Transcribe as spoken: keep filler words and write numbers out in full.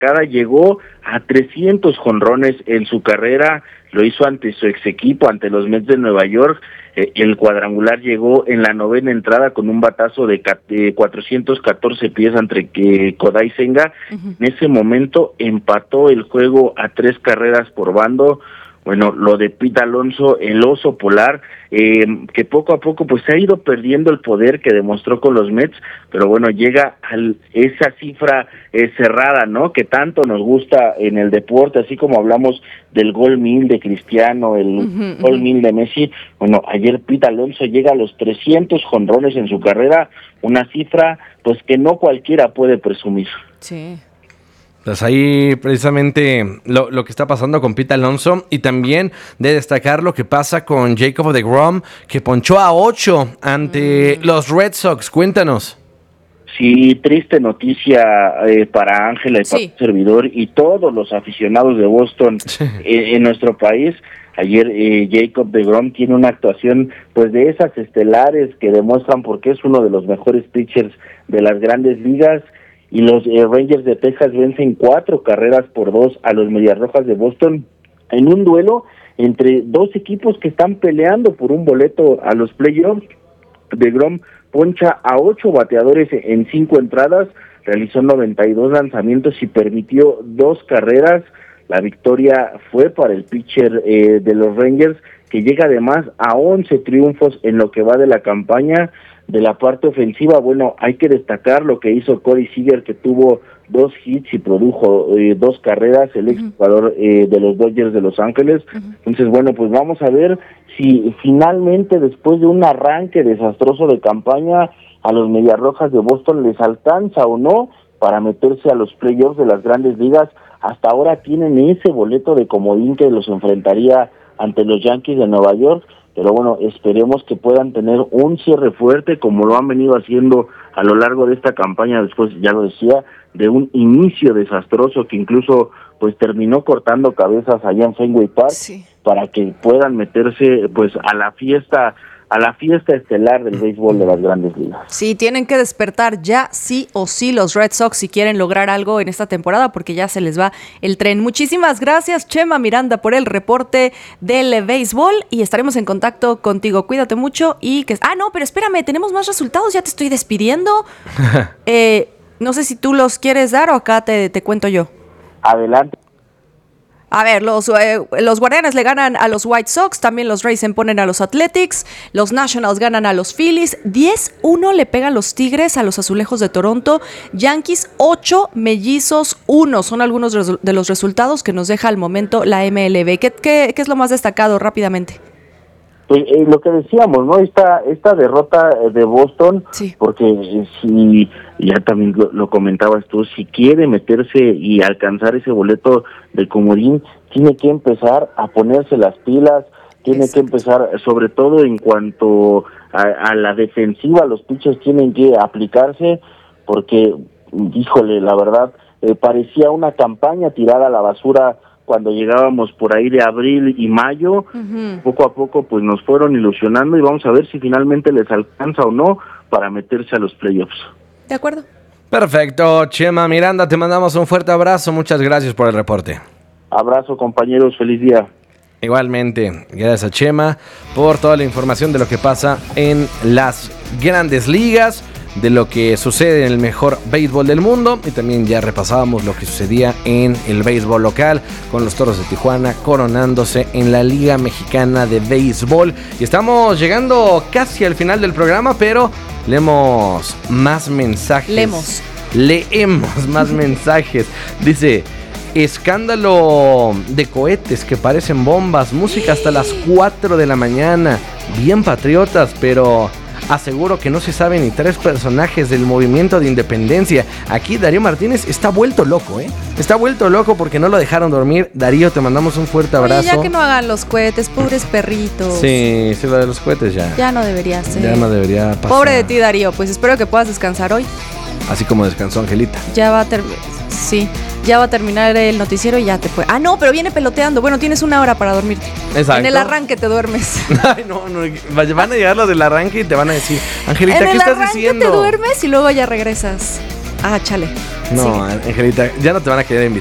llegó a trescientos jonrones en su carrera, lo hizo ante su ex equipo, ante los Mets de Nueva York. Eh, el cuadrangular llegó en la novena entrada con un batazo de cuatrocientos catorce pies entre que Kodai Senga. Uh-huh. En ese momento empató el juego a tres carreras por bando. Bueno, lo de Pete Alonso, el oso polar, eh, que poco a poco pues se ha ido perdiendo el poder que demostró con los Mets, pero bueno, llega a esa cifra eh, cerrada, ¿no?, que tanto nos gusta en el deporte, así como hablamos del gol mil de Cristiano, el uh-huh, gol uh-huh. mil de Messi. Bueno, ayer Pete Alonso llega a los trescientos jonrones en su carrera, una cifra pues que no cualquiera puede presumir. Sí. Pues ahí precisamente lo, lo que está pasando con Pete Alonso, y también de destacar lo que pasa con Jacob deGrom, que ponchó a ocho ante mm. los Red Sox. Cuéntanos. Sí, triste noticia eh, para Ángela y sí. para su servidor y todos los aficionados de Boston sí. eh, en nuestro país. Ayer eh, Jacob deGrom tiene una actuación pues de esas estelares que demuestran por qué es uno de los mejores pitchers de las grandes ligas. Y los eh, Rangers de Texas vencen cuatro carreras por dos a los Medias Rojas de Boston en un duelo entre dos equipos que están peleando por un boleto a los playoffs. deGrom poncha a ocho bateadores en cinco entradas, realizó noventa y dos lanzamientos y permitió dos carreras. La victoria fue para el pitcher eh, de los Rangers, que llega además a once triunfos en lo que va de la campaña. De la parte ofensiva, bueno, hay que destacar lo que hizo Corey Seager, que tuvo dos hits y produjo eh, dos carreras, el uh-huh. ex jugador eh, de los Dodgers de Los Ángeles. Uh-huh. Entonces, bueno, pues vamos a ver si finalmente, después de un arranque desastroso de campaña, a los Medias Rojas de Boston les alcanza o no para meterse a los playoffs de las grandes ligas. Hasta ahora tienen ese boleto de comodín que los enfrentaría ante los Yankees de Nueva York. Pero bueno, esperemos que puedan tener un cierre fuerte como lo han venido haciendo a lo largo de esta campaña, después, ya lo decía, de un inicio desastroso que incluso pues terminó cortando cabezas allá en Fenway Park, sí. para que puedan meterse pues a la fiesta a la fiesta estelar del béisbol de las grandes ligas. Sí, tienen que despertar ya sí o sí los Red Sox si quieren lograr algo en esta temporada, porque ya se les va el tren. Muchísimas gracias, Chema Miranda, por el reporte del béisbol, y estaremos en contacto contigo. Cuídate mucho y que... Ah, no, pero espérame, tenemos más resultados, ya te estoy despidiendo. eh, no sé si tú los quieres dar o acá te, te cuento yo. Adelante. A ver, los, eh, los Guardianes le ganan a los White Sox, también los Rays se imponen a los Athletics, los Nationals ganan a los Phillies, diez uno le pegan los Tigres a los Azulejos de Toronto, Yankees ocho, Mellizos uno, son algunos resu- de los resultados que nos deja al momento la M L B. ¿Qué, qué, qué es lo más destacado rápidamente? Eh, eh, lo que decíamos, ¿no? Esta esta derrota de Boston, sí. porque eh, si, ya también lo, lo comentabas tú, si quiere meterse y alcanzar ese boleto de comodín, tiene que empezar a ponerse las pilas, tiene Exacto. que empezar, sobre todo en cuanto a, a la defensiva, los pitchers tienen que aplicarse, porque, híjole, la verdad, eh, parecía una campaña tirada a la basura cuando llegábamos por ahí de abril y mayo. Uh-huh. Poco a poco pues nos fueron ilusionando y vamos a ver si finalmente les alcanza o no para meterse a los playoffs. De acuerdo. Perfecto, Chema Miranda, te mandamos un fuerte abrazo, muchas gracias por el reporte. Abrazo, compañeros, feliz día. Igualmente, gracias a Chema por toda la información de lo que pasa en las grandes ligas, de lo que sucede en el mejor béisbol del mundo, y también ya repasábamos lo que sucedía en el béisbol local con los Toros de Tijuana coronándose en la Liga Mexicana de Béisbol. Y estamos llegando casi al final del programa, pero leemos más mensajes. Leemos. Leemos más mensajes. Dice: escándalo de cohetes que parecen bombas, música hasta las cuatro de la mañana, bien patriotas, pero aseguro que no se sabe ni tres personajes del movimiento de independencia. Aquí Darío Martínez está vuelto loco, ¿eh? Está vuelto loco porque no lo dejaron dormir. Darío, te mandamos un fuerte abrazo. Oye, ya que no hagan los cohetes, pobres perritos. Sí, sí, lo de los cohetes ya. Ya no debería ser. Ya no debería pasar. Pobre de ti, Darío, pues espero que puedas descansar hoy. Así como descansó Angelita. Ya va a terminar, sí, ya va a terminar el noticiero y ya te fue. Ah, no, pero viene peloteando. Bueno, tienes una hora para dormirte. Exacto. En el arranque te duermes. Ay, no, no, van a llegar los del arranque y te van a decir: Angelita, ¿qué estás diciendo? En el arranque te duermes y luego ya regresas. Ah, chale. No, Angelita, ya no te van a querer invitar.